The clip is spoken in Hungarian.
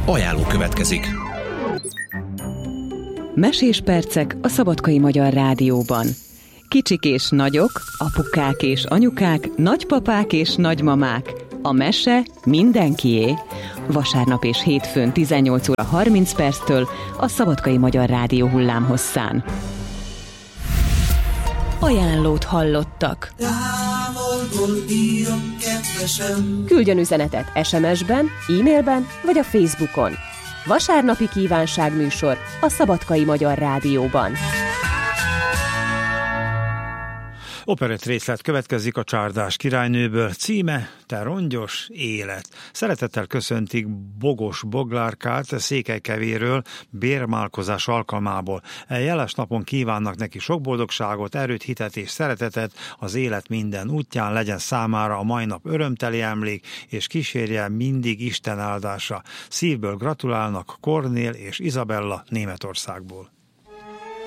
Ajánló következik. Mesés percek a Szabadkai Magyar Rádióban. Kicsik és nagyok, apukák és anyukák, nagypapák és nagymamák. A mese mindenkié. Vasárnap és hétfőn 18 óra 30 perctől a Szabadkai Magyar Rádió hullámhosszán. Ajánlót hallottak. Küldjön üzenetet SMS-ben, e-mailben vagy a Facebookon. Vasárnapi kívánságműsor a Szabadkai Magyar Rádióban. Operett részlet következik a Csárdás királynőből, címe Te rongyos élet. Szeretettel köszöntik Bogos Boglárkát Székelykevéről bérmálkozás alkalmából. Jeles napon kívánnak neki sok boldogságot, erőt, hitet és szeretetet az élet minden útján, legyen számára a mai nap örömteli emlék, és kísérje mindig Isten áldása. Szívből gratulálnak Kornél és Izabella Németországból.